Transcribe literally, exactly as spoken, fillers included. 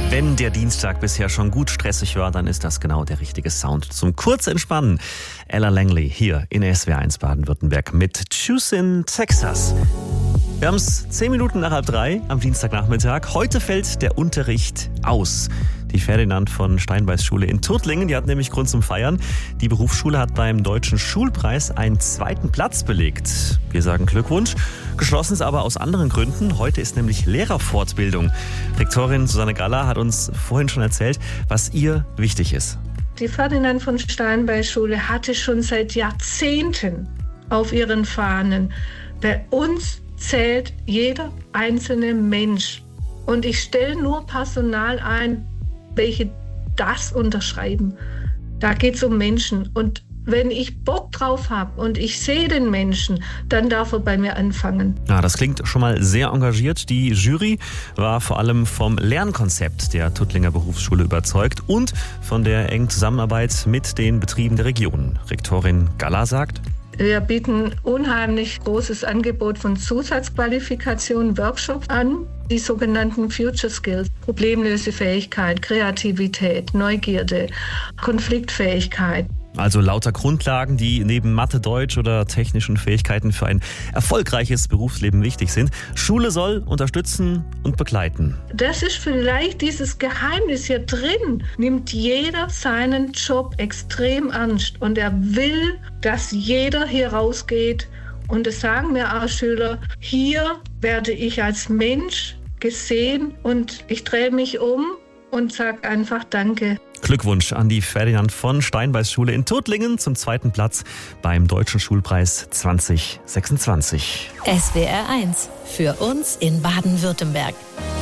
Wenn der Dienstag bisher schon gut stressig war, dann ist das genau der richtige Sound zum Kurzentspannen. Ella Langley hier in S W R eins Baden-Württemberg mit Choose in Texas. Wir haben es zehn Minuten nach halb drei am Dienstagnachmittag. Heute fällt der Unterricht aus. Die Ferdinand von Steinbeis Schule in Tuttlingen, die hat nämlich Grund zum Feiern. Die Berufsschule hat beim Deutschen Schulpreis einen zweiten Platz belegt. Wir sagen Glückwunsch. Geschlossen ist aber aus anderen Gründen. Heute ist nämlich Lehrerfortbildung. Rektorin Susanne Galler hat uns vorhin schon erzählt, was ihr wichtig ist. Die Ferdinand von Steinbeis Schule hatte schon seit Jahrzehnten auf ihren Fahnen: bei uns zählt jeder einzelne Mensch. Und ich stelle nur Personal ein, welche das unterschreiben. Da geht es um Menschen. Und wenn ich Bock drauf habe und ich sehe den Menschen, dann darf er bei mir anfangen. Ja, das klingt schon mal sehr engagiert. Die Jury war vor allem vom Lernkonzept der Tuttlinger Berufsschule überzeugt und von der engen Zusammenarbeit mit den Betrieben der Region. Rektorin Galler sagt: Wir bieten unheimlich großes Angebot von Zusatzqualifikationen, Workshops an, die sogenannten Future Skills, Problemlösefähigkeit, Kreativität, Neugierde, Konfliktfähigkeit. Also lauter Grundlagen, die neben Mathe, Deutsch oder technischen Fähigkeiten für ein erfolgreiches Berufsleben wichtig sind. Schule soll unterstützen und begleiten. Das ist vielleicht dieses Geheimnis hier drin. Nimmt jeder seinen Job extrem ernst und er will, dass jeder hier rausgeht. Und das sagen mir auch Schüler: Hier werde ich als Mensch gesehen und ich drehe mich um und sage einfach Danke. Glückwunsch an die Ferdinand von Steinbeis Schule in Tuttlingen zum zweiten Platz beim Deutschen Schulpreis zwanzig sechsundzwanzig. S W R eins, für uns in Baden-Württemberg.